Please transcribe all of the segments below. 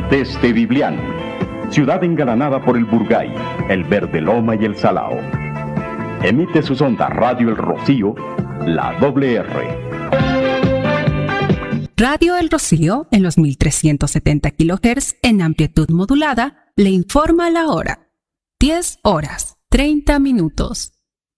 Desde Biblián, ciudad engalanada por el Burgay, el Verde Loma y el Salao. Emite sus ondas Radio El Rocío, la WR. Radio El Rocío, en los 1370 kHz en amplitud modulada, le informa la hora. 10 horas, 30 minutos.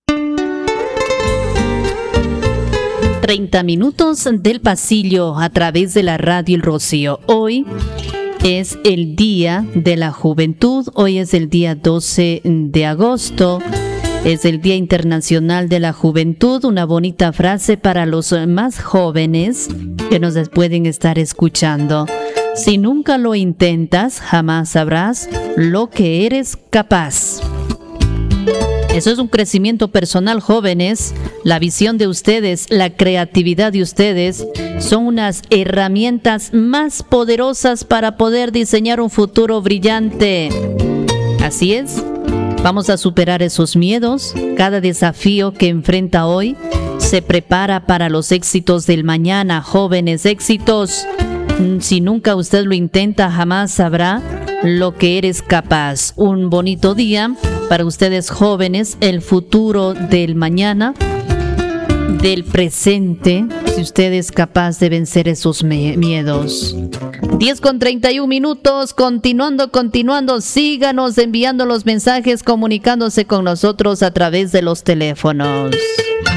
30 minutos del pasillo a través de la Radio El Rocío. Hoy es el Día de la Juventud, hoy es el día 12 de agosto, es el Día Internacional de la Juventud, una bonita frase para los más jóvenes que nos pueden estar escuchando. Si nunca lo intentas, jamás sabrás lo que eres capaz. Eso es un crecimiento personal, jóvenes. La visión de ustedes, la creatividad de ustedes son unas herramientas más poderosas para poder diseñar un futuro brillante. Así es, vamos a superar esos miedos. Cada desafío que enfrenta hoy se prepara para los éxitos del mañana, jóvenes, éxitos. Si nunca usted lo intenta, jamás sabrá lo que eres capaz. Un bonito día para ustedes, jóvenes, el futuro del mañana, del presente, si usted es capaz de vencer esos miedos. 10:31 minutos, continuando, síganos enviando los mensajes, comunicándose con nosotros a través de los teléfonos.